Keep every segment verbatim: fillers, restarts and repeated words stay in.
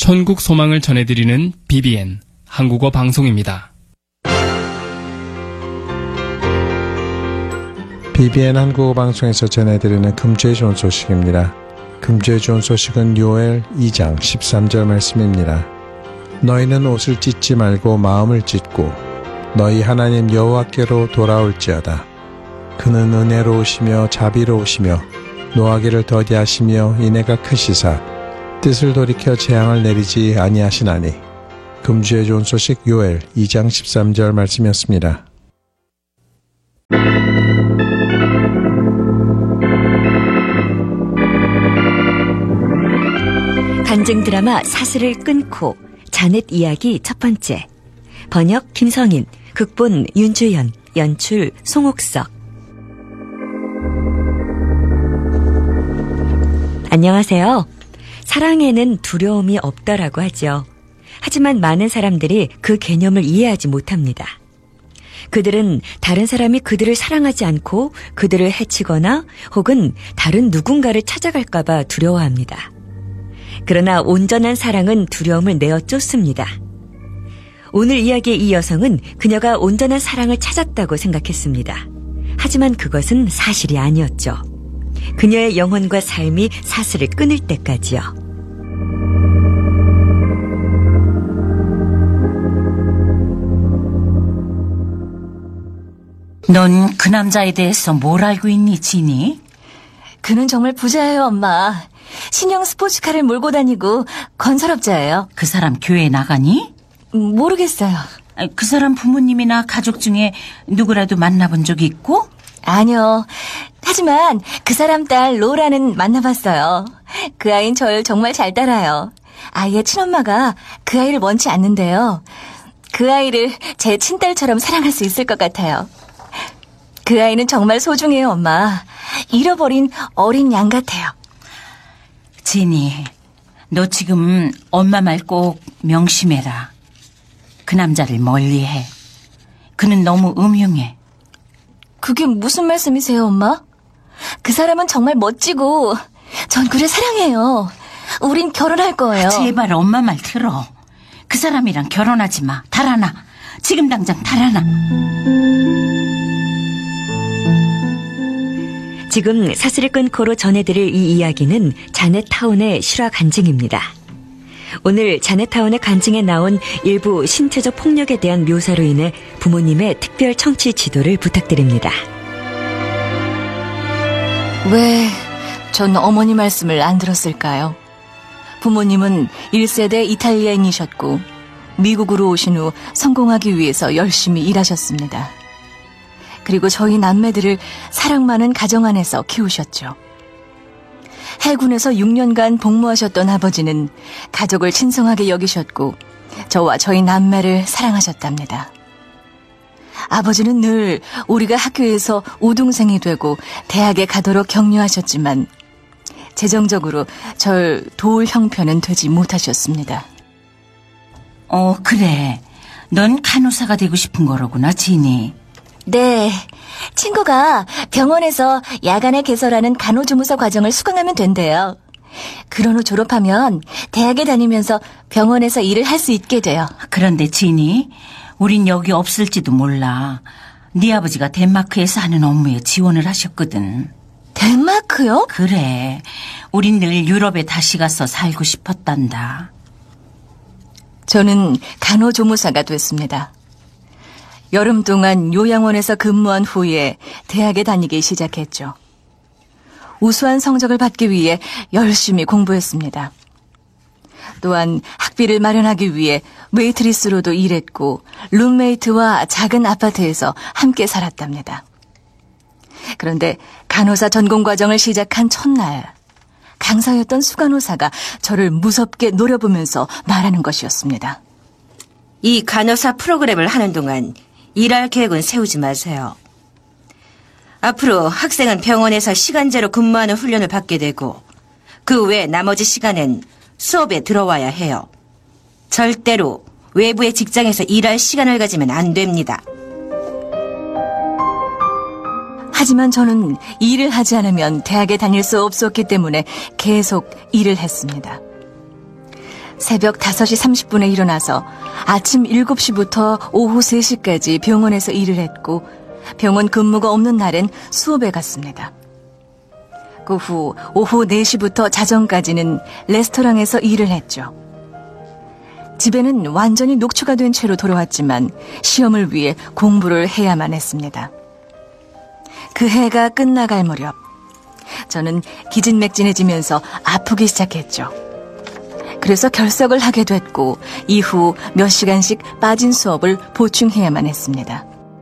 천국 소망을 전해드리는 비비엔 한국어 방송입니다. 비비엔 한국어 방송에서 전해드리는 금주의 좋은 소식입니다. 금주의 좋은 소식은 요엘 이 장 십삼 절 말씀입니다. 너희는 옷을 찢지 말고 마음을 찢고 너희 하나님 여호와께로 돌아올지어다. 그는 은혜로우시며 자비로우시며 노하기를 더디하시며 인애가 크시사 뜻을 돌이켜 재앙을 내리지 아니하시나니. 금주의 좋은 소식 요엘 이 장 십삼 절 말씀이었습니다. 간증 드라마 사슬을 끊고 자넷 이야기 첫 번째. 번역 김성인, 극본 윤주연, 연출 송옥석. 안녕하세요. 사랑에는 두려움이 없다라고 하죠. 하지만 많은 사람들이 그 개념을 이해하지 못합니다. 그들은 다른 사람이 그들을 사랑하지 않고 그들을 해치거나 혹은 다른 누군가를 찾아갈까봐 두려워합니다. 그러나 온전한 사랑은 두려움을 내어 쫓습니다. 오늘 이야기의 이 여성은 그녀가 온전한 사랑을 찾았다고 생각했습니다. 하지만 그것은 사실이 아니었죠. 그녀의 영혼과 삶이 사슬을 끊을 때까지요. 넌 그 남자에 대해서 뭘 알고 있니, 지니? 그는 정말 부자예요, 엄마. 신형 스포츠카를 몰고 다니고 건설업자예요. 그 사람 교회에 나가니? 모르겠어요. 그 사람 부모님이나 가족 중에 누구라도 만나본 적이 있고? 아니요. 하지만 그 사람 딸 로라는 만나봤어요. 그 아이는 절 정말 잘 따라요. 아이의 친엄마가 그 아이를 원치 않는데요. 그 아이를 제 친딸처럼 사랑할 수 있을 것 같아요. 그 아이는 정말 소중해요, 엄마. 잃어버린 어린 양 같아요. 지니, 너 지금 엄마 말 꼭 명심해라. 그 남자를 멀리해. 그는 너무 음흉해. 그게 무슨 말씀이세요, 엄마? 그 사람은 정말 멋지고 전 그를 사랑해요. 우린 결혼할 거예요. 제발 엄마 말 들어. 그 사람이랑 결혼하지 마. 달아나. 지금 당장 달아나. 지금 사슬을 끊고로 전해드릴 이 이야기는 자넷타운의 실화 간증입니다. 오늘 자넷타운의 간증에 나온 일부 신체적 폭력에 대한 묘사로 인해 부모님의 특별 청취 지도를 부탁드립니다. 왜 전 어머니 말씀을 안 들었을까요? 부모님은 일 세대 이탈리아인이셨고 미국으로 오신 후 성공하기 위해서 열심히 일하셨습니다. 그리고 저희 남매들을 사랑 많은 가정 안에서 키우셨죠. 해군에서 육 년간 복무하셨던 아버지는 가족을 친성하게 여기셨고 저와 저희 남매를 사랑하셨답니다. 아버지는 늘 우리가 학교에서 우등생이 되고 대학에 가도록 격려하셨지만 재정적으로 절 도울 형편은 되지 못하셨습니다. 어, 그래. 넌 간호사가 되고 싶은 거로구나, 지니. 네. 친구가 병원에서 야간에 개설하는 간호조무사 과정을 수강하면 된대요. 그런 후 졸업하면 대학에 다니면서 병원에서 일을 할 수 있게 돼요. 그런데 지니, 우린 여기 없을지도 몰라. 네 아버지가 덴마크에서 하는 업무에 지원을 하셨거든. 덴마크요? 그래. 우린 늘 유럽에 다시 가서 살고 싶었단다. 저는 간호조무사가 됐습니다. 여름 동안 요양원에서 근무한 후에 대학에 다니기 시작했죠. 우수한 성적을 받기 위해 열심히 공부했습니다. 또한 학비를 마련하기 위해 웨이트리스로도 일했고 룸메이트와 작은 아파트에서 함께 살았답니다. 그런데 간호사 전공 과정을 시작한 첫날, 강사였던 수간호사가 저를 무섭게 노려보면서 말하는 것이었습니다. 이 간호사 프로그램을 하는 동안 일할 계획은 세우지 마세요. 앞으로 학생은 병원에서 시간제로 근무하는 훈련을 받게 되고 그 외 나머지 시간엔 수업에 들어와야 해요. 절대로 외부의 직장에서 일할 시간을 가지면 안 됩니다. 하지만 저는 일을 하지 않으면 대학에 다닐 수 없었기 때문에 계속 일을 했습니다. 새벽 다섯 시 삼십 분에 일어나서 아침 일곱 시부터 오후 세 시까지 병원에서 일을 했고 병원 근무가 없는 날엔 수업에 갔습니다. 그 후 오후 네 시부터 자정까지는 레스토랑에서 일을 했죠. 집에는 완전히 녹초가 된 채로 돌아왔지만 시험을 위해 공부를 해야만 했습니다. 그 해가 끝나갈 무렵 저는 기진맥진해지면서 아프기 시작했죠. 그래서 결석을 하게 됐고 이후 몇 시간씩 빠진 수업을 보충해야만 했습니다.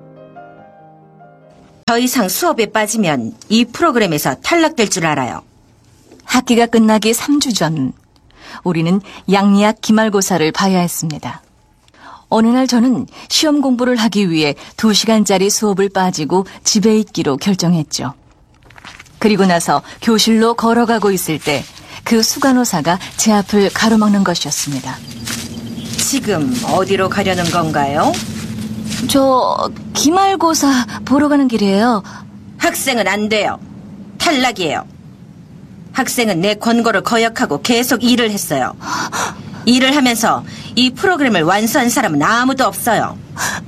더 이상 수업에 빠지면 이 프로그램에서 탈락될 줄 알아요. 학기가 끝나기 삼 주 전 우리는 양리학 기말고사를 봐야 했습니다. 어느 날 저는 시험 공부를 하기 위해 두 시간짜리 수업을 빠지고 집에 있기로 결정했죠. 그리고 나서 교실로 걸어가고 있을 때 그 수간호사가 제 앞을 가로막는 것이었습니다. 지금 어디로 가려는 건가요? 저 기말고사 보러 가는 길이에요. 학생은 안 돼요. 탈락이에요. 학생은 내 권고를 거역하고 계속 일을 했어요. 일을 하면서 이 프로그램을 완수한 사람은 아무도 없어요.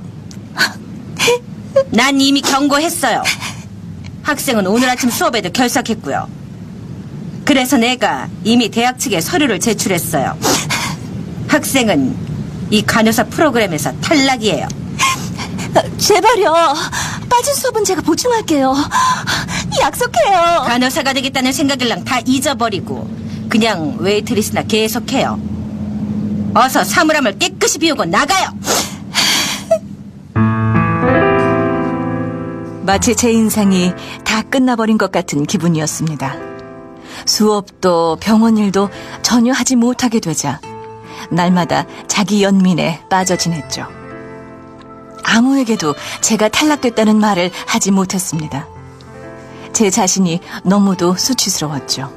난 이미 경고했어요. 학생은 오늘 아침 수업에도 결석했고요. 그래서 내가 이미 대학 측에 서류를 제출했어요. 학생은 이 간호사 프로그램에서 탈락이에요. 제발요. 빠진 수업은 제가 보충할게요. 약속해요. 간호사가 되겠다는 생각일랑 다 잊어버리고 그냥 웨이트리스나 계속해요. 어서 사물함을 깨끗이 비우고 나가요. 마치 제 인생이 다 끝나버린 것 같은 기분이었습니다. 수업도 병원 일도 전혀 하지 못하게 되자 날마다 자기 연민에 빠져 지냈죠. 아무에게도 제가 탈락됐다는 말을 하지 못했습니다. 제 자신이 너무도 수치스러웠죠.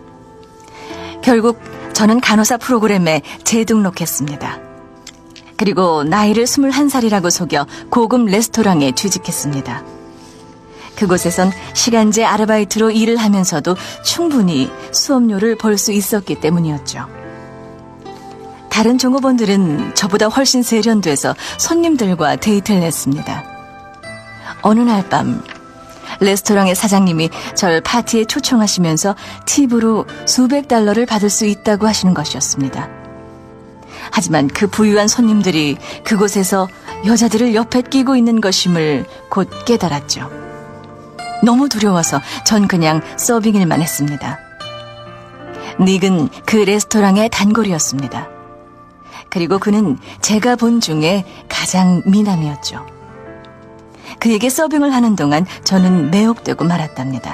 결국 저는 간호사 프로그램에 재등록했습니다. 그리고 나이를 스물한 살이라고 속여 고급 레스토랑에 취직했습니다. 그곳에선 시간제 아르바이트로 일을 하면서도 충분히 수업료를 벌 수 있었기 때문이었죠. 다른 종업원들은 저보다 훨씬 세련돼서 손님들과 데이트를 했습니다. 어느 날 밤 레스토랑의 사장님이 절 파티에 초청하시면서 팁으로 수백 달러를 받을 수 있다고 하시는 것이었습니다. 하지만 그 부유한 손님들이 그곳에서 여자들을 옆에 끼고 있는 것임을 곧 깨달았죠. 너무 두려워서 전 그냥 서빙 일만 했습니다. 닉은 그 레스토랑의 단골이었습니다. 그리고 그는 제가 본 중에 가장 미남이었죠. 그에게 서빙을 하는 동안 저는 매혹되고 말았답니다.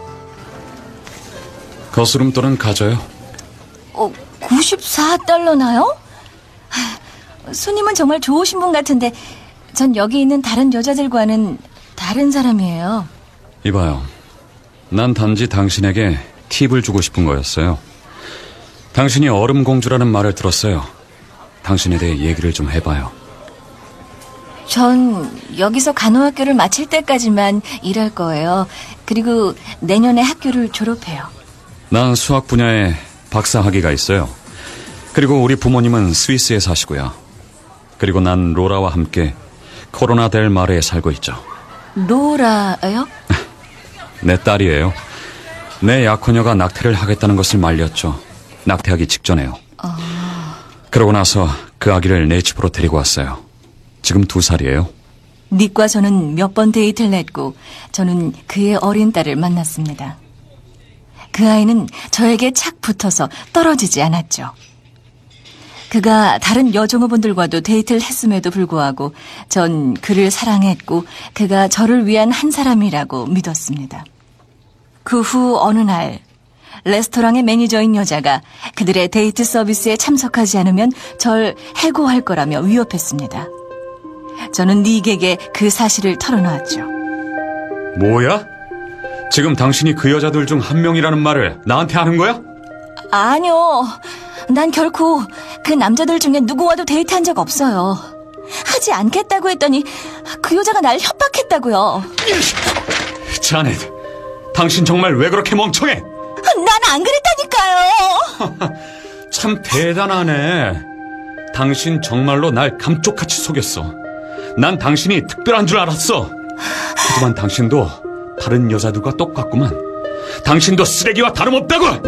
거스름돈은 가져요. 어, 구십사 달러나요? 손님은 정말 좋으신 분 같은데 전 여기 있는 다른 여자들과는 다른 사람이에요. 이봐요. 난 단지 당신에게 팁을 주고 싶은 거였어요. 당신이 얼음공주라는 말을 들었어요. 당신에 대해 얘기를 좀 해봐요. 전 여기서 간호학교를 마칠 때까지만 일할 거예요. 그리고 내년에 학교를 졸업해요. 난 수학 분야에 박사 학위가 있어요. 그리고 우리 부모님은 스위스에 사시고요. 그리고 난 로라와 함께 코로나 델 마르에 살고 있죠. 로라요? 내 딸이에요. 내 약혼녀가 낙태를 하겠다는 것을 말렸죠. 낙태하기 직전에요. 어... 그러고 나서 그 아기를 내 집으로 데리고 왔어요. 지금 두 살이에요. 닉과 저는 몇 번 데이트를 했고 저는 그의 어린 딸을 만났습니다. 그 아이는 저에게 착 붙어서 떨어지지 않았죠. 그가 다른 여종업원들과도 데이트를 했음에도 불구하고 전 그를 사랑했고 그가 저를 위한 한 사람이라고 믿었습니다. 그 후 어느 날 레스토랑의 매니저인 여자가 그들의 데이트 서비스에 참석하지 않으면 절 해고할 거라며 위협했습니다. 저는 닉에게 그 사실을 털어놓았죠. 뭐야? 지금 당신이 그 여자들 중 한 명이라는 말을 나한테 하는 거야? 아니요. 난 결코 그 남자들 중에 누구와도 데이트한 적 없어요. 하지 않겠다고 했더니 그 여자가 날 협박했다고요. 자넷, 당신 정말 왜 그렇게 멍청해? 난 안 그랬다니까요. 참 대단하네. 당신 정말로 날 감쪽같이 속였어. 난 당신이 특별한 줄 알았어. 하지만 당신도 다른 여자들과 똑같구만. 당신도 쓰레기와 다름없다고!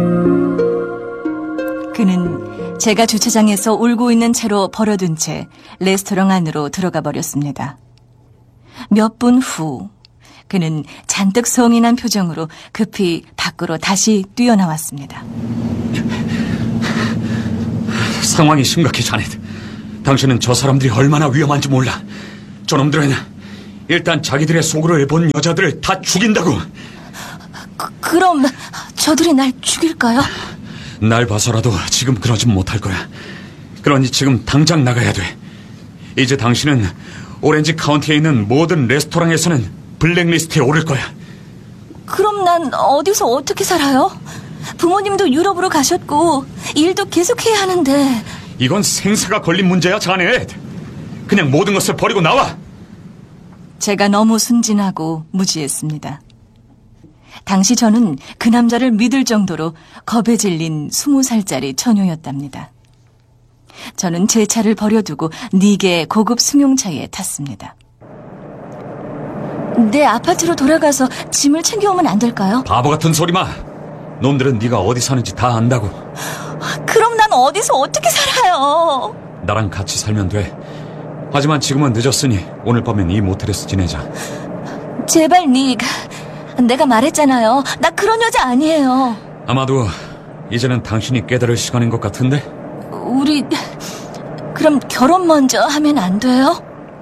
그는 제가 주차장에서 울고 있는 채로 버려둔 채 레스토랑 안으로 들어가 버렸습니다. 몇 분 후 그는 잔뜩 성이 난 표정으로 급히 밖으로 다시 뛰어나왔습니다. 상황이 심각해, 자넷. 당신은 저 사람들이 얼마나 위험한지 몰라. 저놈들은 일단 자기들의 속으로 본 여자들을 다 죽인다고. 그, 그럼 저들이 날 죽일까요? 날 봐서라도 지금 그러진 못할 거야. 그러니 지금 당장 나가야 돼. 이제 당신은 오렌지 카운티에 있는 모든 레스토랑에서는 블랙리스트에 오를 거야. 그럼 난 어디서 어떻게 살아요? 부모님도 유럽으로 가셨고 일도 계속해야 하는데. 이건 생사가 걸린 문제야, 자넷. 그냥 모든 것을 버리고 나와. 제가 너무 순진하고 무지했습니다. 당시 저는 그 남자를 믿을 정도로 겁에 질린 스무 살짜리 처녀였답니다. 저는 제 차를 버려두고 닉의 고급 승용차에 탔습니다. 내 아파트로 돌아가서 짐을 챙겨오면 안 될까요? 바보 같은 소리 마. 놈들은 네가 어디 사는지 다 안다고. 그럼 난 어디서 어떻게 살아요? 나랑 같이 살면 돼. 하지만 지금은 늦었으니 오늘 밤엔 이 모텔에서 지내자. 제발 닉. 내가 말했잖아요. 나 그런 여자 아니에요. 아마도 이제는 당신이 깨달을 시간인 것 같은데? 우리 그럼 결혼 먼저 하면 안 돼요?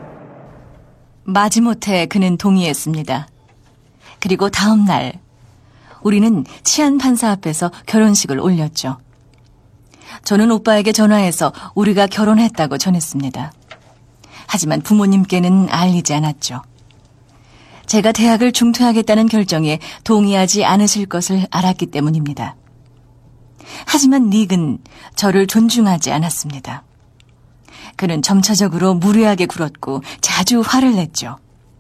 마지못해 그는 동의했습니다. 그리고 다음 날 우리는 치안 판사 앞에서 결혼식을 올렸죠. 저는 오빠에게 전화해서 우리가 결혼했다고 전했습니다. 하지만 부모님께는 알리지 않았죠. 제가 대학을 중퇴하겠다는 결정에 동의하지 않으실 것을 알았기 때문입니다. 하지만 닉은 저를 존중하지 않았습니다. 그는 점차적으로 무례하게 굴었고 자주 화를 냈죠.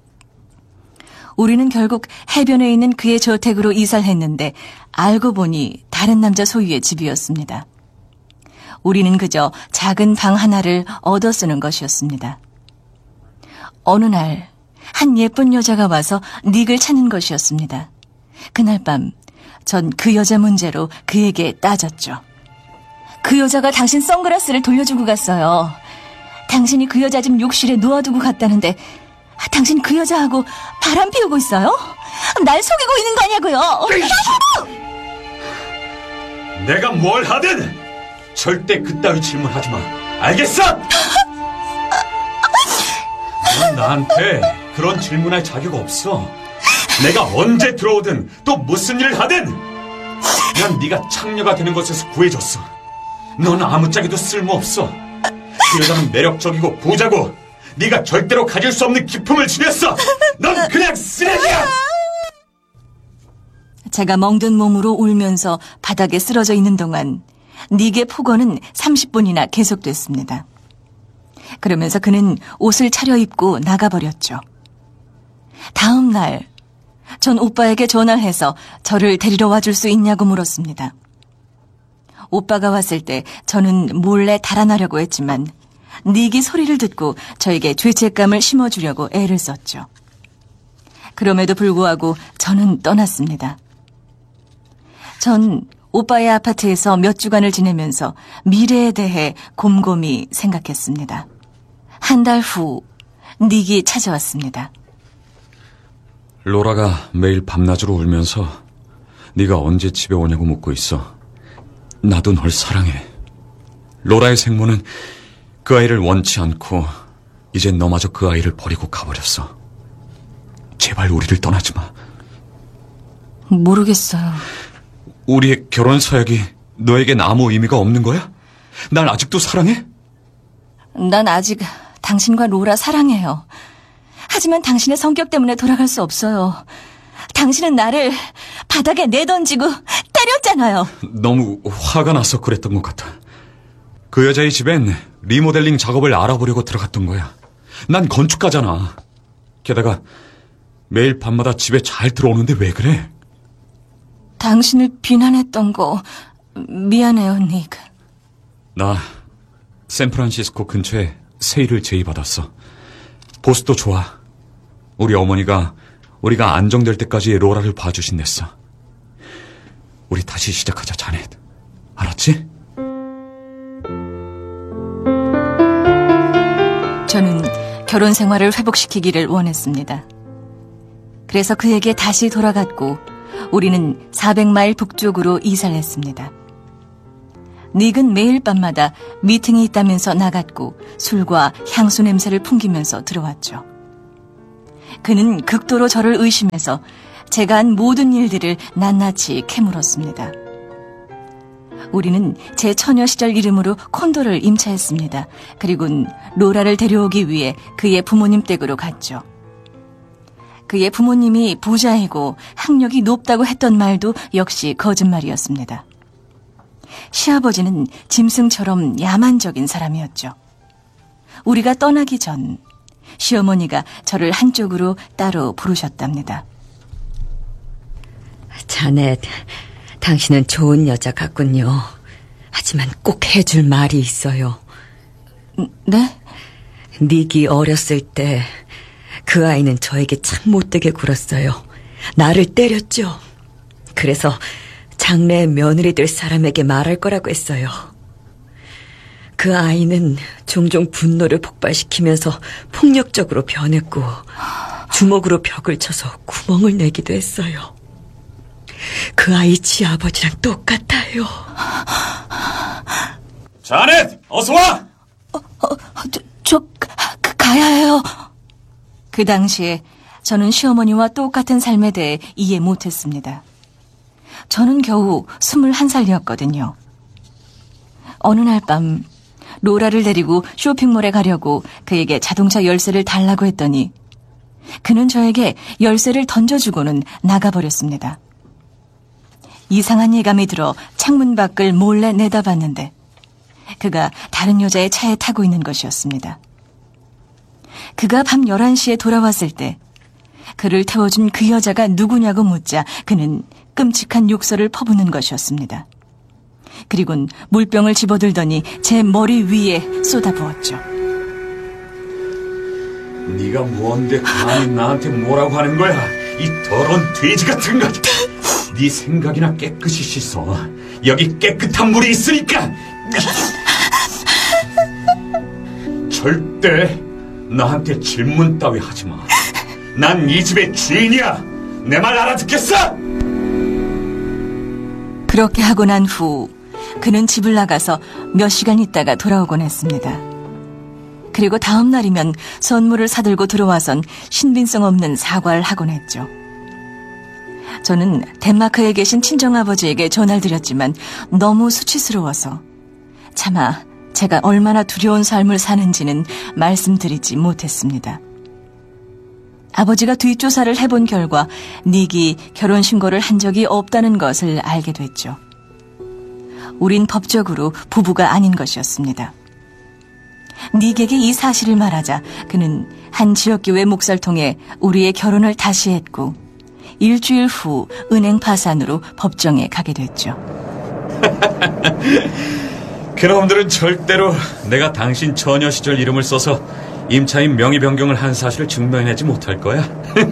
우리는 결국 해변에 있는 그의 저택으로 이사를 했는데 알고 보니 다른 남자 소유의 집이었습니다. 우리는 그저 작은 방 하나를 얻어 쓰는 것이었습니다. 어느 날 한 예쁜 여자가 와서 닉을 찾는 것이었습니다. 그날 밤 전 그 여자 문제로 그에게 따졌죠. 그 여자가 당신 선글라스를 돌려주고 갔어요. 당신이 그 여자 집 욕실에 놓아두고 갔다는데 당신 그 여자하고 바람 피우고 있어요? 날 속이고 있는 거 아냐고요? 내가 뭘 하든 절대 그따위 질문하지 마. 알겠어? 넌 나한테 그런 질문할 자격 없어. 내가 언제 들어오든 또 무슨 일을 하든 난 네가 창녀가 되는 것에서 구해줬어. 넌 아무짝에도 쓸모없어. 그 여자는 매력적이고 부자고 네가 절대로 가질 수 없는 기품을 지녔어. 넌 그냥 쓰레기야. 제가 멍든 몸으로 울면서 바닥에 쓰러져 있는 동안 닉의 폭언은 삼십 분이나 계속됐습니다. 그러면서 그는 옷을 차려입고 나가버렸죠. 다음 날 전 오빠에게 전화를 해서 저를 데리러 와줄 수 있냐고 물었습니다. 오빠가 왔을 때 저는 몰래 달아나려고 했지만 닉이 소리를 듣고 저에게 죄책감을 심어주려고 애를 썼죠. 그럼에도 불구하고 저는 떠났습니다. 전 오빠의 아파트에서 몇 주간을 지내면서 미래에 대해 곰곰이 생각했습니다. 한 달 후 닉이 찾아왔습니다. 로라가 매일 밤낮으로 울면서 네가 언제 집에 오냐고 묻고 있어. 나도 널 사랑해. 로라의 생모는 그 아이를 원치 않고 이제 너마저 그 아이를 버리고 가버렸어. 제발 우리를 떠나지 마. 모르겠어요. 우리의 결혼 서약이 너에겐 아무 의미가 없는 거야? 날 아직도 사랑해? 난 아직 당신과 로라 사랑해요. 하지만 당신의 성격 때문에 돌아갈 수 없어요. 당신은 나를 바닥에 내던지고 때렸잖아요. 너무 화가 나서 그랬던 것 같아. 그 여자의 집엔 리모델링 작업을 알아보려고 들어갔던 거야. 난 건축가잖아. 게다가 매일 밤마다 집에 잘 들어오는데 왜 그래? 당신을 비난했던 거 미안해요, 닉. 나 샌프란시스코 근처에 새 일을 제의받았어. 보스도 좋아. 우리 어머니가 우리가 안정될 때까지 로라를 봐주신댔어. 우리 다시 시작하자, 자넷. 알았지? 저는 결혼 생활을 회복시키기를 원했습니다. 그래서 그에게 다시 돌아갔고 우리는 사백 마일 북쪽으로 이사를 했습니다. 닉은 매일 밤마다 미팅이 있다면서 나갔고 술과 향수 냄새를 풍기면서 들어왔죠. 그는 극도로 저를 의심해서 제가 한 모든 일들을 낱낱이 캐물었습니다. 우리는 제 처녀 시절 이름으로 콘도를 임차했습니다. 그리고는 로라를 데려오기 위해 그의 부모님 댁으로 갔죠. 그의 부모님이 부자이고 학력이 높다고 했던 말도 역시 거짓말이었습니다. 시아버지는 짐승처럼 야만적인 사람이었죠. 우리가 떠나기 전 시어머니가 저를 한쪽으로 따로 부르셨답니다. 자넷, 당신은 좋은 여자 같군요. 하지만 꼭 해줄 말이 있어요. 네? 닉이 어렸을 때 그 아이는 저에게 참 못되게 굴었어요. 나를 때렸죠. 그래서 장래의 며느리 될 사람에게 말할 거라고 했어요. 그 아이는 종종 분노를 폭발시키면서 폭력적으로 변했고 주먹으로 벽을 쳐서 구멍을 내기도 했어요. 그 아이 지 아버지랑 똑같아요. 자넷, 어서 와! 어, 어, 저, 저 가, 가야 해요. 그 당시에 저는 시어머니와 똑같은 삶에 대해 이해 못했습니다. 저는 겨우 스물한 살이었거든요. 어느 날 밤 로라를 데리고 쇼핑몰에 가려고 그에게 자동차 열쇠를 달라고 했더니 그는 저에게 열쇠를 던져주고는 나가버렸습니다. 이상한 예감이 들어 창문 밖을 몰래 내다봤는데 그가 다른 여자의 차에 타고 있는 것이었습니다. 그가 밤 열한 시에 돌아왔을 때 그를 태워준 그 여자가 누구냐고 묻자 그는 끔찍한 욕설을 퍼붓는 것이었습니다. 그리고는 물병을 집어들더니 제 머리 위에 쏟아부었죠. 네가 뭔데 감히 나한테 뭐라고 하는 거야? 이 더러운 돼지 같은 것. 네 생각이나 깨끗이 씻어. 여기 깨끗한 물이 있으니까. 절대 나한테 질문 따위 하지 마. 난 이 집의 주인이야. 내 말 알아듣겠어? 그렇게 하고 난 후 그는 집을 나가서 몇 시간 있다가 돌아오곤 했습니다. 그리고 다음 날이면 선물을 사들고 들어와선 신빙성 없는 사과를 하곤 했죠. 저는 덴마크에 계신 친정아버지에게 전화를 드렸지만 너무 수치스러워서 차마 제가 얼마나 두려운 삶을 사는지는 말씀드리지 못했습니다. 아버지가 뒷조사를 해본 결과 닉이 결혼신고를 한 적이 없다는 것을 알게 됐죠. 우린 법적으로 부부가 아닌 것이었습니다. 닉에게 이 사실을 말하자 그는 한 지역교회 목사를 통해 우리의 결혼을 다시 했고 일주일 후 은행 파산으로 법정에 가게 됐죠. 그놈들은 절대로 내가 당신 처녀 시절 이름을 써서 임차인 명의 변경을 한 사실을 증명해내지 못할 거야.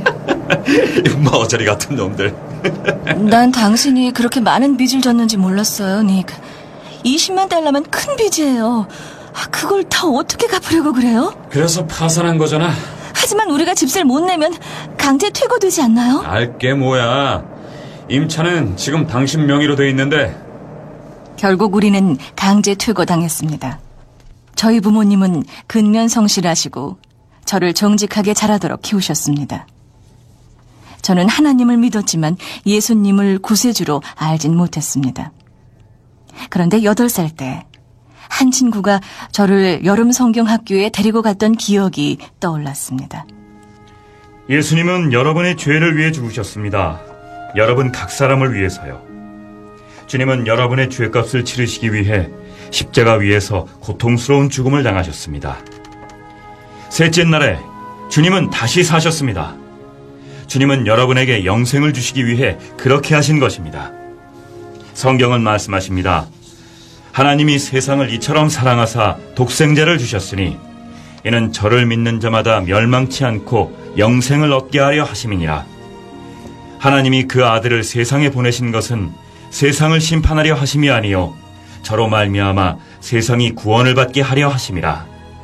머저리 같은 놈들. 난 당신이 그렇게 많은 빚을 졌는지 몰랐어요, 닉. 이십만 달러면 큰 빚이에요. 그걸 다 어떻게 갚으려고 그래요? 그래서 파산한 거잖아. 하지만 우리가 집세를 못 내면 강제 퇴거되지 않나요? 알게 뭐야. 임차는 지금 당신 명의로 돼 있는데. 결국 우리는 강제 퇴거당했습니다. 저희 부모님은 근면 성실하시고 저를 정직하게 자라도록 키우셨습니다. 저는 하나님을 믿었지만 예수님을 구세주로 알진 못했습니다. 그런데 여덟 살 때 한 친구가 저를 여름 성경학교에 데리고 갔던 기억이 떠올랐습니다. 예수님은 여러분의 죄를 위해 죽으셨습니다. 여러분 각 사람을 위해서요. 주님은 여러분의 죄값을 치르시기 위해 십자가 위에서 고통스러운 죽음을 당하셨습니다. 셋째 날에 주님은 다시 사셨습니다. 주님은 여러분에게 영생을 주시기 위해 그렇게 하신 것입니다. 성경은 말씀하십니다. 하나님이 세상을 이처럼 사랑하사 독생자를 주셨으니 이는 저를 믿는 자마다 멸망치 않고 영생을 얻게 하려 하심이니라. 하나님이 그 아들을 세상에 보내신 것은 세상을 심판하려 하심이 아니요 저로 말미암아 세상이 구원을 받게 하려 하심이라.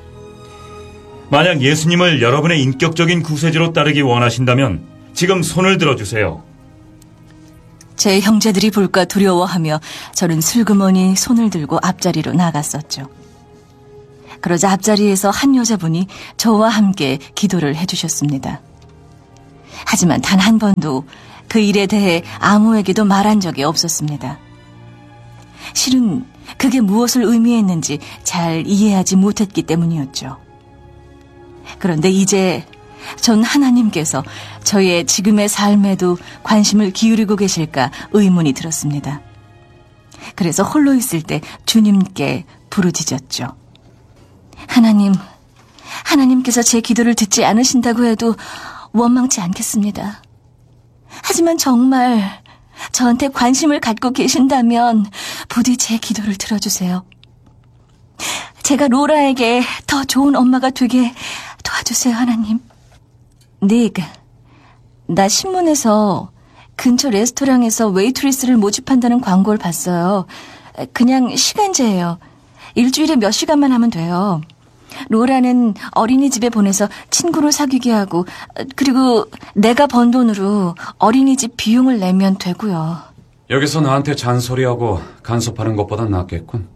만약 예수님을 여러분의 인격적인 구세주로 따르기 원하신다면 지금 손을 들어주세요. 제 형제들이 볼까 두려워하며 저는 슬그머니 손을 들고 앞자리로 나갔었죠. 그러자 앞자리에서 한 여자분이 저와 함께 기도를 해주셨습니다. 하지만 단 한 번도 그 일에 대해 아무에게도 말한 적이 없었습니다. 실은 그게 무엇을 의미했는지 잘 이해하지 못했기 때문이었죠. 그런데 이제 전 하나님께서 저의 지금의 삶에도 관심을 기울이고 계실까 의문이 들었습니다. 그래서 홀로 있을 때 주님께 부르짖었죠. 하나님, 하나님께서 제 기도를 듣지 않으신다고 해도 원망치 않겠습니다. 하지만 정말 저한테 관심을 갖고 계신다면 부디 제 기도를 들어주세요. 제가 로라에게 더 좋은 엄마가 되게 도와주세요, 하나님. 닉, 나 신문에서 근처 레스토랑에서 웨이트리스를 모집한다는 광고를 봤어요. 그냥 시간제예요. 일주일에 몇 시간만 하면 돼요. 로라는 어린이집에 보내서 친구를 사귀게 하고, 그리고 내가 번 돈으로 어린이집 비용을 내면 되고요. 여기서 나한테 잔소리하고 간섭하는 것보단 낫겠군.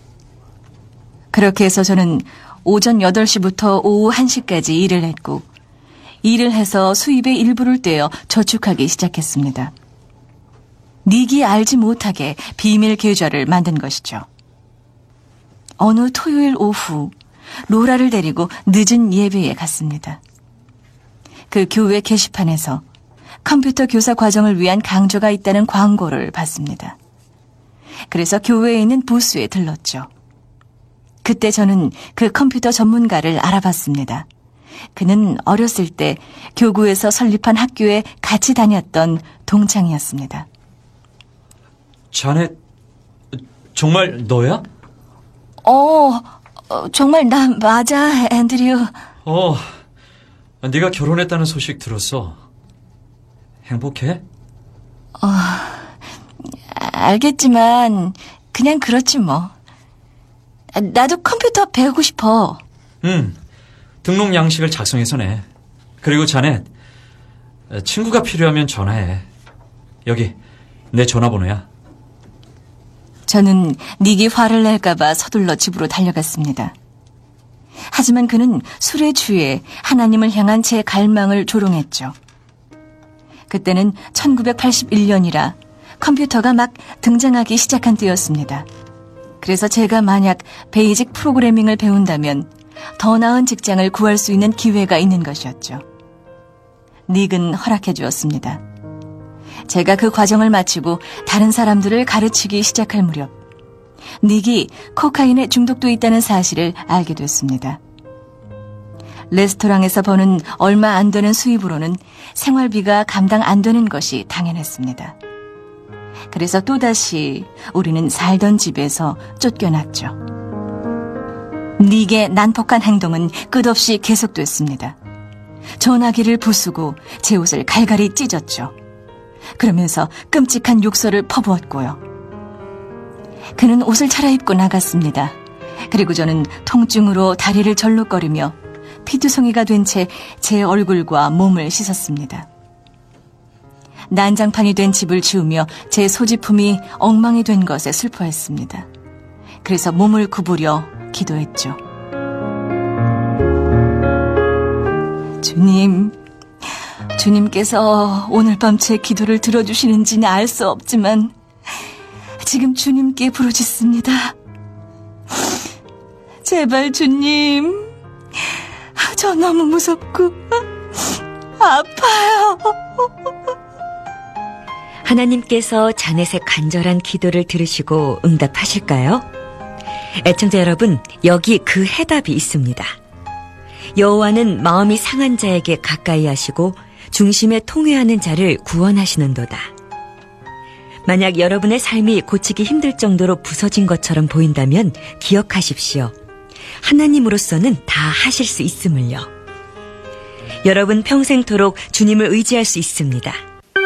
그렇게 해서 저는 오전 여덟 시부터 오후 한 시까지 일을 했고, 일을 해서 수입의 일부를 떼어 저축하기 시작했습니다. 닉이 알지 못하게 비밀 계좌를 만든 것이죠. 어느 토요일 오후 로라를 데리고 늦은 예배에 갔습니다. 그 교회 게시판에서 컴퓨터 교사 과정을 위한 강좌가 있다는 광고를 봤습니다. 그래서 교회에 있는 부스에 들렀죠. 그때 저는 그 컴퓨터 전문가를 알아봤습니다. 그는 어렸을 때 교구에서 설립한 학교에 같이 다녔던 동창이었습니다. 자네, 정말 너야? 어, 어 정말 나 맞아, 앤드류. 어, 네가 결혼했다는 소식 들었어. 행복해? 어, 알겠지만 그냥 그렇지 뭐. 나도 컴퓨터 배우고 싶어. 응, 등록 양식을 작성해서 내. 그리고 자네, 친구가 필요하면 전화해. 여기 내 전화번호야. 저는 닉이 화를 낼까봐 서둘러 집으로 달려갔습니다. 하지만 그는 술에 취해 하나님을 향한 제 갈망을 조롱했죠. 그때는 천구백팔십일 년이라 컴퓨터가 막 등장하기 시작한 때였습니다. 그래서 제가 만약 베이직 프로그래밍을 배운다면 더 나은 직장을 구할 수 있는 기회가 있는 것이었죠. 닉은 허락해 주었습니다. 제가 그 과정을 마치고 다른 사람들을 가르치기 시작할 무렵 닉이 코카인에 중독돼 있다는 사실을 알게 됐습니다. 레스토랑에서 버는 얼마 안 되는 수입으로는 생활비가 감당 안 되는 것이 당연했습니다. 그래서 또다시 우리는 살던 집에서 쫓겨났죠. 닉의 난폭한 행동은 끝없이 계속됐습니다. 전화기를 부수고 제 옷을 갈갈이 찢었죠. 그러면서 끔찍한 욕설을 퍼부었고요. 그는 옷을 차려입고 나갔습니다. 그리고 저는 통증으로 다리를 절룩거리며 피투성이가 된 채 제 얼굴과 몸을 씻었습니다. 난장판이 된 집을 지우며 제 소지품이 엉망이 된 것에 슬퍼했습니다. 그래서 몸을 구부려 기도했죠. 주님, 주님께서 오늘 밤 제 기도를 들어주시는지는 알 수 없지만 지금 주님께 부르짖습니다. 제발 주님, 저 너무 무섭고 아파요. 하나님께서 자넷의 간절한 기도를 들으시고 응답하실까요? 애청자 여러분, 여기 그 해답이 있습니다. 여호와는 마음이 상한 자에게 가까이 하시고 중심에 통회하는 자를 구원하시는도다. 만약 여러분의 삶이 고치기 힘들 정도로 부서진 것처럼 보인다면 기억하십시오. 하나님으로서는 다 하실 수 있음을요. 여러분 평생토록 주님을 의지할 수 있습니다.